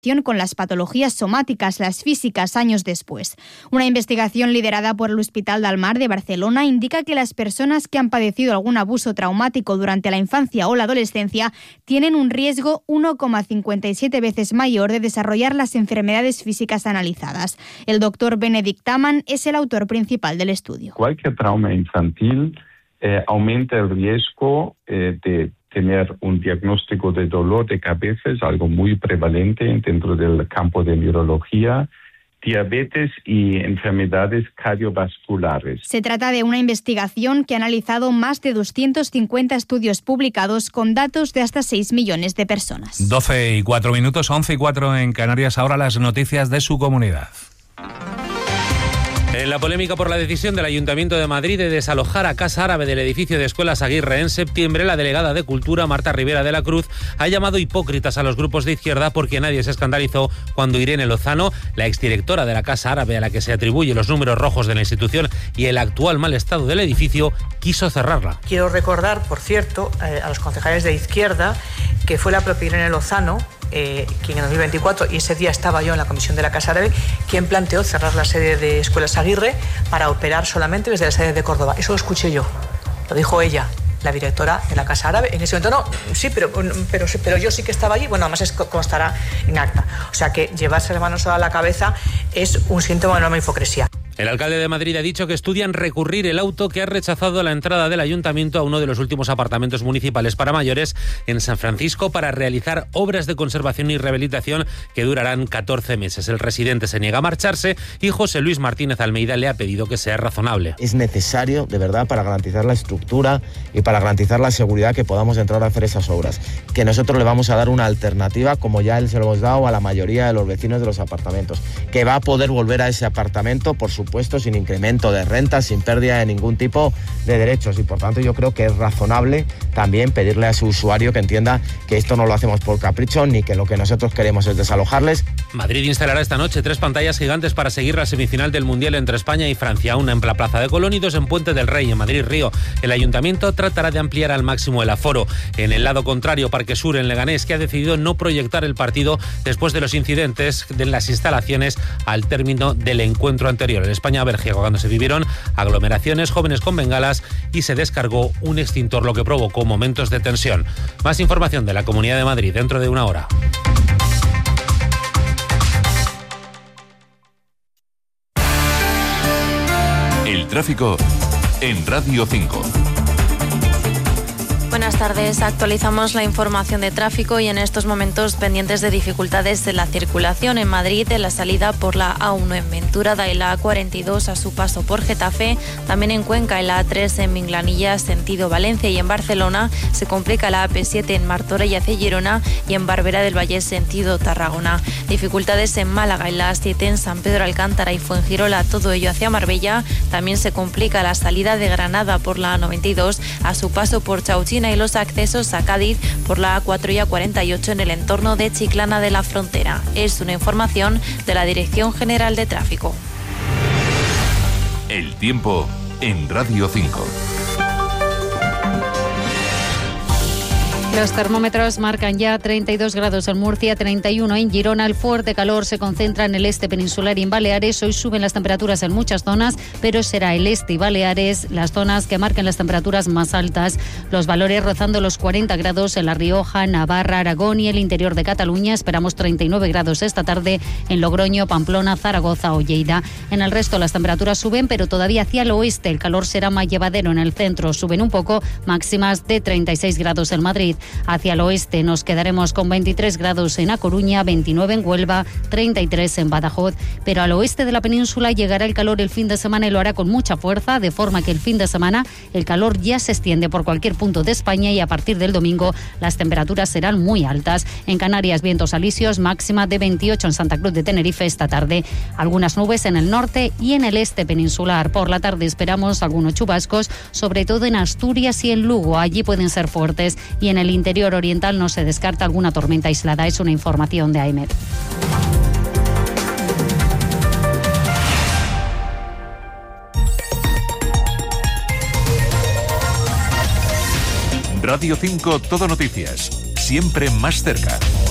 con las patologías somáticas, las físicas, años después. Una investigación liderada por el Hospital del Mar de Barcelona indica que las personas que han padecido algún abuso traumático durante la infancia o la adolescencia tienen un riesgo 1,57 veces mayor de desarrollar las enfermedades físicas analizadas. El doctor Benedict Taman es el autor principal del estudio. Cualquier trauma infantil aumenta el riesgo de tener un diagnóstico de dolor de cabeza, es algo muy prevalente dentro del campo de neurología, diabetes y enfermedades cardiovasculares. Se trata de una investigación que ha analizado más de 250 estudios publicados con datos de hasta 6 millones de personas. 12:04, 11:04 en Canarias. Ahora las noticias de su comunidad. En la polémica por la decisión del Ayuntamiento de Madrid de desalojar a Casa Árabe del edificio de Escuelas Aguirre en septiembre, la delegada de Cultura, Marta Rivera de la Cruz, ha llamado hipócritas a los grupos de izquierda porque nadie se escandalizó cuando Irene Lozano, la exdirectora de la Casa Árabe a la que se atribuye los números rojos de la institución y el actual mal estado del edificio, quiso cerrarla. Quiero recordar, por cierto, a los concejales de izquierda que fue la propia Irene Lozano, quien en 2024, y ese día estaba yo en la comisión de la Casa Árabe, quien planteó cerrar la sede de Escuelas Aguirre para operar solamente desde la sede de Córdoba. Eso lo escuché yo, lo dijo ella, la directora de la Casa Árabe. En ese momento no, sí, pero yo sí que estaba allí. Bueno, además constará en acta. O sea que llevarse las manos a la cabeza es un síntoma de enorme hipocresía. El alcalde de Madrid ha dicho que estudian recurrir el auto que ha rechazado la entrada del ayuntamiento a uno de los últimos apartamentos municipales para mayores en San Francisco para realizar obras de conservación y rehabilitación que durarán 14 meses. El residente se niega a marcharse y José Luis Martínez Almeida le ha pedido que sea razonable. Es necesario, de verdad, para garantizar la estructura y para garantizar la seguridad que podamos entrar a hacer esas obras. Que nosotros le vamos a dar una alternativa, como ya se lo hemos dado a la mayoría de los vecinos de los apartamentos, que va a poder volver a ese apartamento, por supuesto, sin incremento de renta, sin pérdida de ningún tipo de derechos, y por tanto yo creo que es razonable también pedirle a su usuario que entienda que esto no lo hacemos por capricho ni que lo que nosotros queremos es desalojarles. Madrid instalará esta noche 3 pantallas gigantes para seguir la semifinal del Mundial entre España y Francia, una en la Plaza de Colón y 2 en Puente del Rey, en Madrid-Río. El ayuntamiento tratará de ampliar al máximo el aforo. En el lado contrario, Parque Sur, en Leganés, que ha decidido no proyectar el partido después de los incidentes de las instalaciones al término del encuentro anterior. En España-Bélgica, cuando se vivieron aglomeraciones, jóvenes con bengalas y se descargó un extintor, lo que provocó momentos de tensión. Más información de la Comunidad de Madrid dentro de una hora. El tráfico en Radio 5. Buenas tardes, actualizamos la información de tráfico y en estos momentos pendientes de dificultades de la circulación en Madrid, en la salida por la A1 en Ventura, de la A42 a su paso por Getafe, también en Cuenca en la A3 en Minglanilla sentido Valencia y en Barcelona se complica la AP7 en Martorell hacia Girona y en Barberá del Vallés sentido Tarragona. Dificultades en Málaga en la A7 en San Pedro Alcántara y Fuengirola, todo ello hacia Marbella. También se complica la salida de Granada por la A92 a su paso por Chauchín y los accesos a Cádiz por la A4 y A48 en el entorno de Chiclana de la Frontera. Es una información de la Dirección General de Tráfico. El tiempo en Radio 5. Los termómetros marcan ya 32 grados en Murcia, 31 en Girona. El fuerte calor se concentra en el este peninsular y en Baleares. Hoy suben las temperaturas en muchas zonas, pero será el este y Baleares las zonas que marquen las temperaturas más altas. Los valores rozando los 40 grados en La Rioja, Navarra, Aragón y el interior de Cataluña. Esperamos 39 grados esta tarde en Logroño, Pamplona, Zaragoza o Lleida. En el resto las temperaturas suben, pero todavía hacia el oeste. El calor será más llevadero en el centro. Suben un poco, máximas de 36 grados en Madrid. Hacia el oeste nos quedaremos con 23 grados en A Coruña, 29 en Huelva, 33 en Badajoz. Pero al oeste de la península llegará el calor el fin de semana y lo hará con mucha fuerza, de forma que el fin de semana el calor ya se extiende por cualquier punto de España y a partir del domingo las temperaturas serán muy altas. En Canarias, vientos alisios, máxima de 28 en Santa Cruz de Tenerife esta tarde. Algunas nubes en el norte y en el este peninsular. Por la tarde esperamos algunos chubascos, sobre todo en Asturias y en Lugo. Allí pueden ser fuertes y en el interior oriental no se descarta alguna tormenta aislada. Es una información de AEMET. Radio 5 Todo Noticias, siempre más cerca.